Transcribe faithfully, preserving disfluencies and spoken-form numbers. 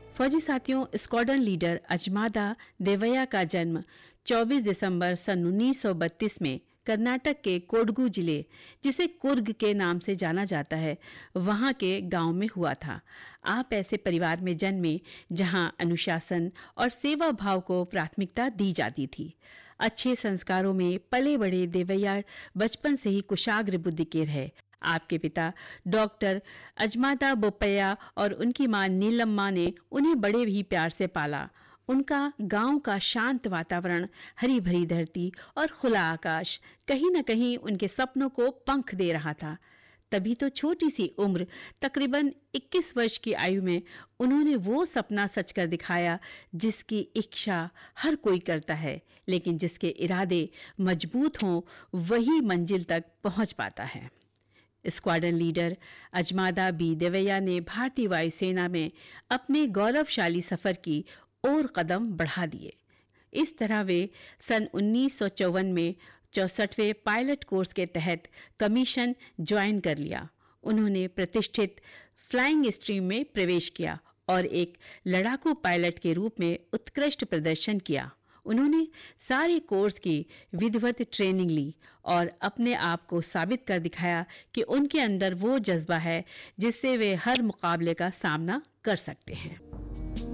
फौजी साथियों, squadron leader अजमादा Devaiah का जन्म चौबीस दिसंबर सन उन्नीस सौ बत्तीस में कर्नाटक के कोडगु जिले, जिसे कुर्ग के नाम से जाना जाता है, वहां के गांव में हुआ था। आप ऐसे परिवार में जन्मे जहां अनुशासन और सेवा भाव को प्राथमिकता दी जाती थी। अच्छे संस्कारों में पले बड़े देवैया बचपन से ही कुशाग्र बुद्धि के रहे। आपके पिता डॉक्टर अजमादा बोपैया और उनकी मां नीलम्मा ने उन्हें बड़े ही प्यार से पाला। उनका गांव का शांत वातावरण, हरी भरी धरती और खुला आकाश कहीं न कहीं उनके सपनों को पंख दे रहा था। तभी तो छोटी सी उम्र, तकरीबन इक्कीस वर्ष की आयु में उन्होंने वो सपना सच कर दिखाया जिसकी इच्छा हर कोई करता है, लेकिन जिसके इरादे मजबूत हों वही मंजिल तक पहुंच पाता है। स्क्वाड्रन लीडर अजमादा बी देवैया ने भारतीय वायुसेना में अपने गौरवशाली सफर की और कदम बढ़ा दिए। इस तरह वे सन उन्नीस सौ चौवन में चौसठवें पायलट कोर्स के तहत कमीशन ज्वाइन कर लिया। उन्होंने प्रतिष्ठित फ्लाइंग स्ट्रीम में प्रवेश किया और एक लड़ाकू पायलट के रूप में उत्कृष्ट प्रदर्शन किया। उन्होंने सारे कोर्स की विधिवत ट्रेनिंग ली और अपने आप को साबित कर दिखाया कि उनके अंदर वो जज्बा है जिससे वे हर मुकाबले का सामना कर सकते हैं।